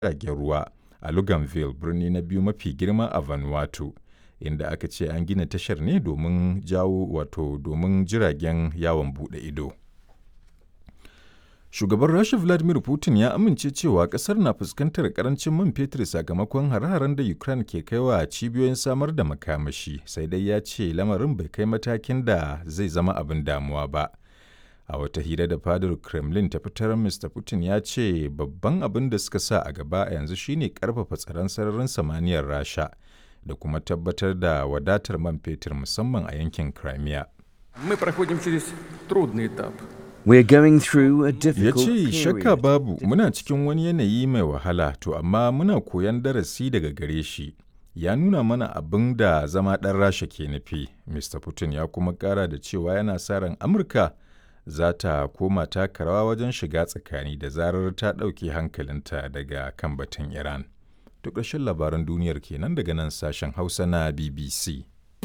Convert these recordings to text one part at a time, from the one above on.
jiragen ruwa a Luganville, birni na biyu mafi girma a Vanuatu, inda aka ce an gina tashar ne domin jiragen yawon buɗe ido. Shugaban Rasha Vladimir Putin ya amince cewa ƙasar na fuskantar ƙarancin man fetur sakamakon hare-haren da Ukraine ke kaiwa cibiyoyin samar da makamashi, sai dai ya ce lamarin bai kai matakin da zai zama abin damuwa ba. A wata hira da fadar Kremlin ta fitar, Mr. Putin ya ce babban abin da suka sa a gaba a yanzu shine ƙarfafa tsaron sararin samaniyar Rasha da kuma tabbatar da wadatar man fetur musamman a yankin Crimea. We're going through a Ya difficult ce shakka period. babu muna cikin wani yanayi mai wahala to amma muna koyon darasi daga gare shi. Ya nuna mana abin da zama ɗan Rasha ke nufi. Mr. Putin ya kuma ƙara da cewa yana sa ran Amurka za ta koma taka rawa wajen shiga tsakani da zarar ta ɗauke hankalinta daga kan batun Iran. To ƙarshen labaran duniyar kenan daga nan sashen Hausa na BBC.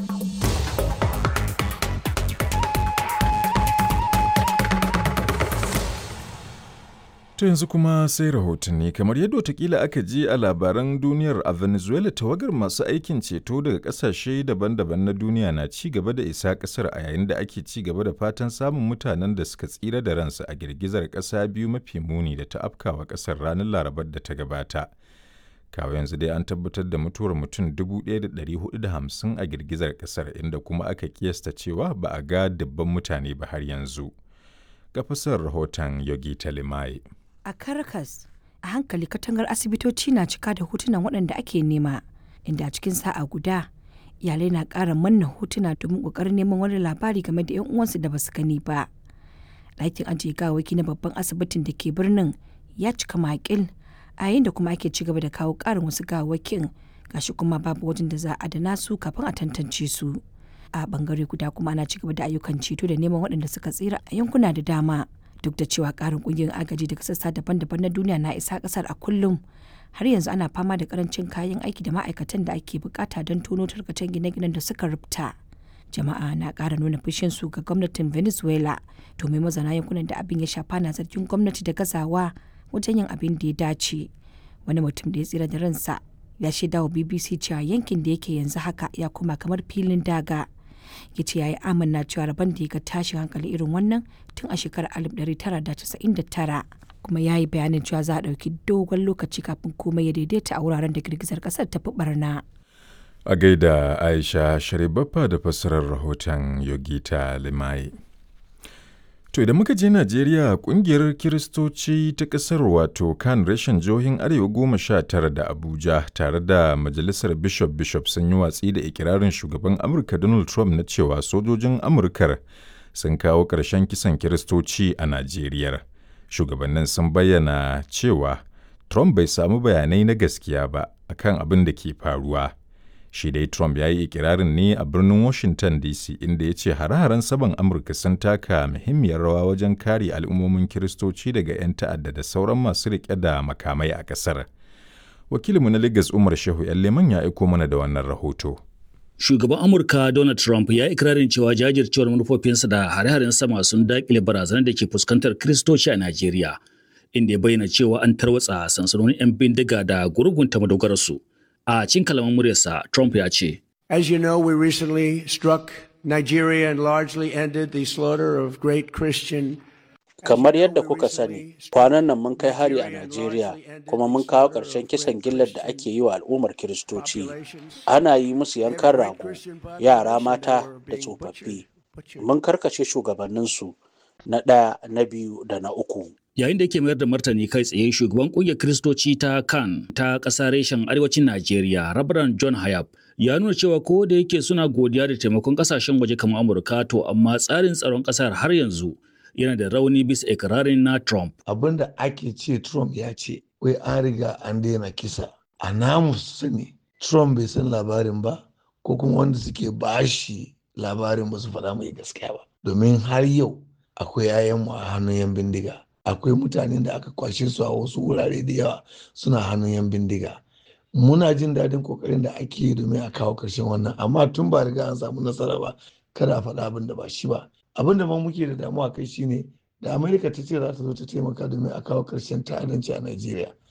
To yanzu kuma sai rahotanni kamar yadda watakila aka ji a labaran duniyar a Venezuela tawagar masu aikin ceto daga kasashe daban-daban na duniya na ci gaba da isa kasar a yayin da ake ci gaba da fatan samun mutanen da suka tsira da ransu a girgizar kasa biyu mafi muni da ta afkawa kasar ranar Larabar da ta gabata. Kawo yanzu dai an tabbatar da mutuwar mutum 1,450 a girgizar kasar inda kuma aka kiyasta cewa ba a ga dubban mutane ba har yanzu. Ga fasar rahoton Yogi Talimaye. A Caracas, a hankali katangar asibitoci na cika da hotunan waɗanda ake nema, inda a cikin sa'a guda, iyalai na ƙara manna hotuna domin ƙoƙarin neman wani labari game da 'yan uwansu da basu gani ba. Ɗakin ajiye gawaki na babban asibitin da ke birnin ya cika makil, a yayin da kuma ake ci gaba da kawo ƙarin wasu gawakin, gashi kuma babu wajen da za a adana su kafin a tantance su. A ɓangare guda kuma ana ci gaba da ayyukan ceto da neman waɗanda suka tsira a yankuna da dama. Duk da cewa ƙarin ƙungiyar agaji daga sassa daban-daban na duniya na isa ƙasar a kullum, har yanzu ana fama da ƙarancin kayan aiki da ma'aikatan da ake buƙata don tono tarkacen gine-ginen da suka rubta. Jama'a na ƙara nuna fushinsu ga gwamnatin Venezuela, domin mazauna yankunan da abin ya shafa na zargin gwamnati da gazawa wajen yin abin da ya dace. Wani mutum da ya tsira da ransa ya shaida wa BBC cewa yankin da yake yanzu haka ya koma kamar filin daga. Ya ce ya yi amanna cewa rabon da ya ga tashin hankali irin wannan tun a shekarar 1999, kuma ya yi bayanin cewa za a ɗauki dogon lokaci kafin komai ya daidaita a wuraren da girgizar ƙasar ta fi barna. A gaida Aisha Sharibaffa da fassarar rahoton Yogita Limaye. To idan muka je Najeriya, kungiyar Kiristoci ta ƙasar wato kan reshen jihohin Arewa 19 da Abuja tare da Majalisar Bishop sun yi watsi da ikirarin shugaban Amurka Donald Trump na cewa sojojin Amurkar sun kawo ƙarshen kisan Kiristoci a Najeriya. Shugabannin sun bayyana cewa Trump bai samu bayanai na gaskiya ba akan abin da ke faruwa. Shi dai Trump ya yi ikirarin ne a birnin Washington DC inda ya ce hare-haren saman Amurka sun taka muhimmiyar rawa wajen kare al'ummomin Kiristoci daga 'yan ta'adda da sauran masu riƙe da makamai a ƙasar. Wakilinmu na Lagos Umar Shehu Leman ya aiko mana da wannan rahoto. Shugaban Amurka Donald Trump ya yi ikirarin cewa jajircewar manufofinsa da hare-haren sama sun daƙile barazanar da ke fuskantar Kiristoci a Najeriya, inda ya bayyana cewa an tarwatsa sansanonin 'yan bindiga da gurgunta madogararsu. A cikin kalaman muryarsa, Trump ya ce, As you know, we recently struck Nigeria and largely ended the slaughter of great Christian. Kamar yadda kuka sani, kwanan nan mun kai hari a Najeriya kuma mun kawo ƙarshen kisan gillar da ake yi wa al'ummar Kiristoci. Ana yi musu yankan rago, yara mata da tsofaffi. Mun karkace shugabanninsu na ɗaya, na biyu da na uku. Yayin da yake mayar da martani kai tsaye, shugaban ƙungiyar Kiristoci ta CAN ta ƙasa reshen arewacin Najeriya, Reverend John Hayab, ya nuna cewa ko da yake suna godiya da taimakon ƙasashen waje kamar Amurka, to amma tsarin tsaron ƙasar har yanzu yana da rauni bisa ikirarin na Trump. Abin da ake ce Trump ya ce, wai an riga an daina kisa. A namu sani, Trump bai san labarin ba, ko kuma wanda suke bashi labarin ba su faɗa mai gaskiya ba. Domin har yau akwai 'ya'yanmu a hannun 'yan bindiga. Akwai mutanen da aka kwashe su a wasu wurare da yawa suna hannun 'yan bindiga. Muna jin daɗin kokarin da ake yi domin a kawo ƙarshen wannan, amma tun ba riga an samu nasara ba, kada a faɗa abin da ba shi ba. Abin da ma muke da damuwa kai shine da Amerika ta ce za ta zo ta taimaka domin a kawo ƙarshen ta'addanci a Najeriya.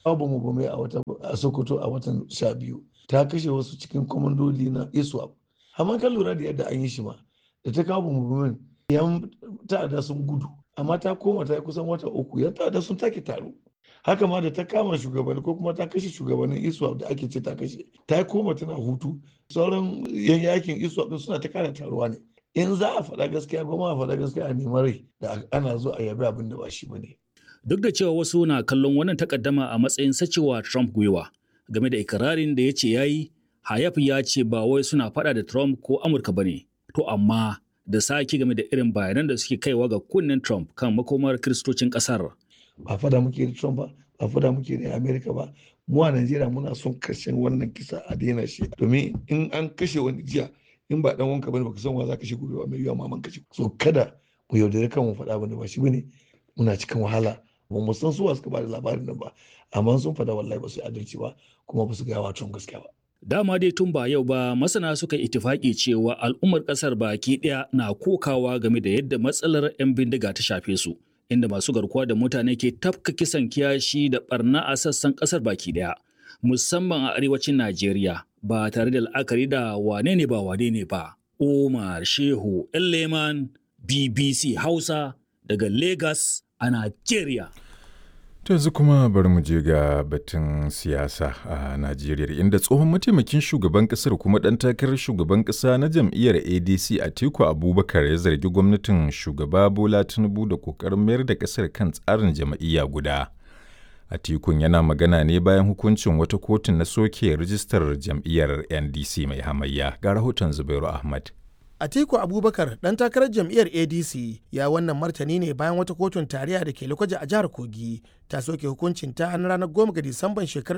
bamai a Sokoto a watan 12 ta kashe wasu cikin kwamandoli na ISWAP. Amma kan lura da yadda an yi shi ma da ta kawo bamai yan ta'adda sun gudu amma ta koma ta yi kusan wata 3 yan ta'adda sun take taro. Haka ma da ta kama shugabanni ko kuma ta kashe shugabannin ISWAP da ake ce ta kashe ta koma tana hutu sauran yan yakin ISWAP din suna ta kara taruwa ne. In za a faɗa gaskiya ba ma a faɗa gaskiya a neman rai da ana zo a yabi abin da ba shi ba ne. Duk da cewa wasu na kallon wannan takaddama a matsayin sacewa Trump gwiwa game da ikirarin da ya ce ya yi, Hayaf ya ce ba wai suna faɗa da Trump ko Amurka ba ne, to amma da sake game da irin bayanan da suke kaiwa ga kunnen Trump kan makomar kiristocin ƙasar. Ba faɗa muke da Trump ba, ba faɗa muke da Amerika ba. Mu a Najeriya muna son kashe wannan kisa a daina shi. Domin in an kashe wani jiya, in ba dan wanka bane baka san wa za ka shi gobe ba mai yiwa maman kashe. So kada mu yaudare kan mu faɗa bane ba shi bane muna cikin wahala. Ba mu san suwa suka ba da labarin nan ba, amma sun faɗa wallahi ba su yi adalci ba kuma ba su gaya wa Trump gaskiya ba. Dama dai tun ba yau ba masana suka itifaki cewa al'ummar ƙasar baki ɗaya na kokawa game da yadda matsalar 'yan bindiga ta shafe su, inda masu garkuwa da mutane ke tafka kisan kiyashi da barna a sassan ƙasar baki ɗaya, musamman a arewacin Najeriya ba tare da la'akari da wane ne ba. Umar Shehu Leman, BBC Hausa daga Lagos a Najeriya. To yanzu kuma bari mu je ga batun siyasa a Najeriya inda tsohon mataimakin shugaban kasar kuma ɗan takarar shugaban ƙasa na jam'iyyar ADC Atiku Abubakar ya zargi gwamnatin shugaba Bola Tinubu da ƙoƙarin mayar da ƙasar kan tsarin jam'iyya guda. Atikun yana magana ne bayan hukuncin wata kotun na soke rijistar jam'iyyar NDC mai hamayya ga rahoton Zubairu Ahmad. Atiku Abubakar ɗan takarar jam'iyyar ADC ya wannan martani ne bayan wata kotun tarayya da ke Lokoja a jihar Kogi ta soke hukuncin ta na ranar 10 ga Disamban shekarar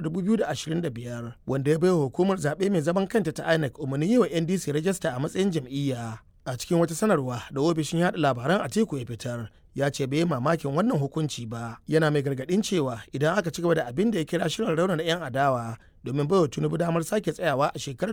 2025 wanda ya baiwa hukumar zaɓe mai zaman kanta ta INEC umarnin yi wa NDC rajista a matsayin jam'iyya. A cikin wata sanarwa da ofishin yaɗa labaran Atiku ya fitar ya ce bai mamakin wannan hukunci ba, yana mai gargaɗin cewa idan aka ci gaba da abin da ya kira shirin raunana 'yan adawa domin baiwa Tinubu damar sake tsayawa a shekarar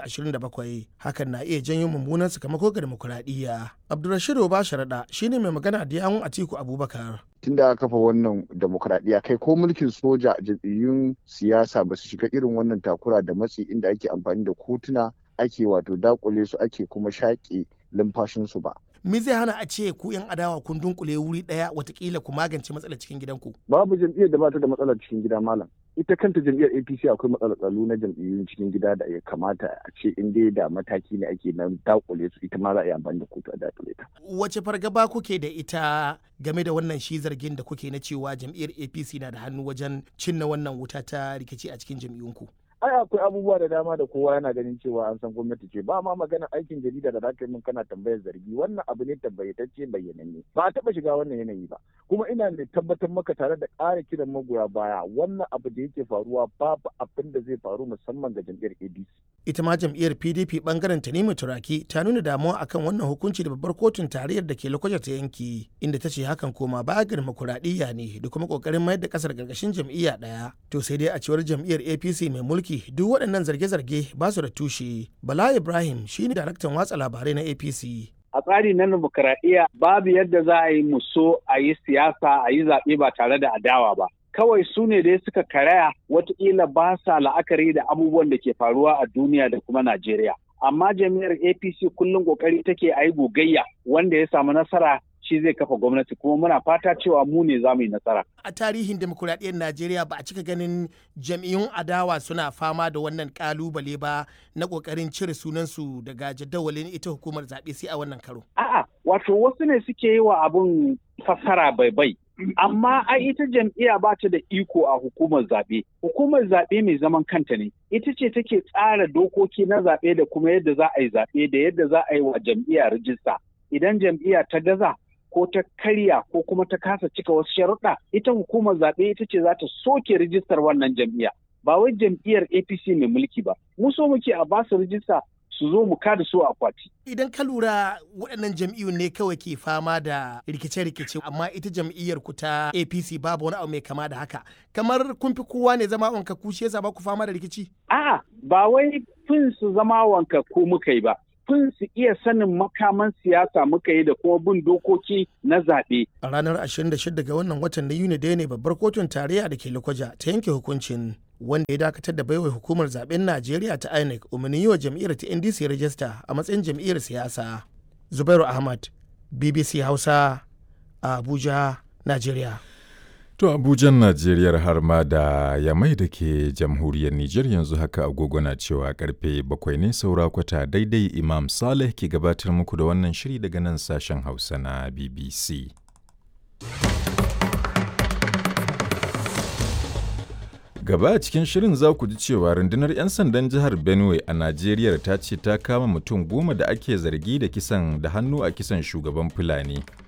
2027 hakan na iya janyo mummunan sakamako ga demokuraɗiyya. Abdulrashid Obasharaɗa shine mai magana da yawun Atiku Abubakar. Tun da aka kafa wannan demokuraɗiyya kai ko mulkin soja jam'iyyun siyasa ba su shiga irin wannan takura da matsi inda ake amfani da kotuna ake wato dakule su ake kuma shaƙe lumfashinsu ba. Me zai hana a ce ku 'yan adawa kun dunkule wuri ɗaya watakila ku magance matsalar cikin gidanku? Babu jam'iyyar da ba ta da matsalar cikin gida malam. Ita kanta jam'iyyar APC akwai matsalar tsaro na jam'iyyun cikin gida da ya kamata a ce in dai da mataki ne ake nan dakule su ita ma za a yi amfani da kotu a dakule ta. Wace fargaba kuke da ita game da wannan shi zargin da kuke na cewa jam'iyyar APC na da hannu wajen cinna wannan wuta ta rikici a cikin jam'iyyunku? Ai akwai abubuwa da dama da kowa yana ganin cewa an san gwamnati ce ba ma magana aikin jarida da zaka yi min kana tambayar zargi wannan abu ne tabbayatacce bayyananne ba a taba shiga wannan yanayi ba kuma ina mai tabbatar maka tare da ƙara kiran magoya baya wannan abu da yake faruwa babu abin da zai faru musamman ga jam'iyyar ADC. Ita ma jam'iyyar PDP bangaren Tanimu Turaki ta nuna damuwa akan wannan hukunci da babbar kotun tarayyar da ke Lokoja ta yanki inda ta ce hakan koma baya ga demokuraɗiyya ne da kuma ƙoƙarin mayar da ƙasar ƙarƙashin jam'iyya ɗaya. To sai dai a cewar jam'iyyar APC mai mulki duk waɗannan zarge-zarge ba su da tushe. Bala Ibrahim shine daraktan watsa labarai na APC. A tsari na dimokuraɗiyya babu yadda za a yi muso a yi siyasa a yi zaɓe ba tare da adawa ba. Kawai su ne dai suka karaya watakila ba sa la'akari da abubuwan da ke faruwa a duniya da kuma Najeriya. Amma jami'ar APC kullum ƙoƙari take a yi gogayya wanda ya samu nasara shi zai kafa gwamnati kuma muna fata cewa mu ne za mu yi nasara. A tarihin demokuraɗiyyar Najeriya ba a cika ganin jam'iyyun adawa suna fama da wannan kalubale ba na ƙoƙarin cire sunansu daga jadawalin ita hukumar zaɓe sai a wannan karo. A'a, wato wasu ne suke yi wa abun fassara bai. Amma ai ita jam'iyya ba ta da iko a hukumar zaɓe. Hukumar zaɓe mai zaman kanta ne. Ita ce take tsara dokoki na zaɓe da kuma yadda za a yi zaɓe da yadda za a yi wa jam'iyya rijista. Idan jam'iyya ta gaza ko ta karya ko kuma ta kasa cika wasu sharuɗa ita hukumar zaɓe ita ce za ta soke rijistar wannan jam'iyya ba wai jam'iyyar APC mai mulki ba mu so muke a basu rijista su zo mu kada su a akwati. Idan ka lura waɗannan jam'iyyun ne kawai ke fama da rikice-rikice amma ita jam'iyyar ku ta APC babu wani abu mai kama da haka kamar kun fi kowa ne zama wanka ku shi yasa ba ku fama da rikici? A'a ba wai fin su zama wanka ku muka yi ba kafin su iya sanin makaman siyasa muka yi da kuma bin dokoki na zaɓe. A ranar 26 ga wannan watan na Yuni dai ne babbar kotun tarayya da ke Lokoja ta yanke hukuncin wanda ya dakatar da baiwa hukumar zaben Najeriya ta INEC umarnin yi wa jam'iyyar ta NDC rajista a matsayin jam'iyyar siyasa. Zubairu Ahmad, BBC Hausa, Abuja, Najeriya. To Abujan Najeriya har ma da Yamai da ke jamhuriyar Nijar yanzu haka agogo na cewa karfe 7 ne saura kwata daidai Imam Saleh ke gabatar muku da wannan shiri daga nan sashen Hausa na BBC. Gaba a cikin shirin za ku ji cewa rundunar 'yan sandan jihar Benue a Najeriya ta ce ta kama mutum 10 da ake zargi da hannu a kisan shugaban Fulani.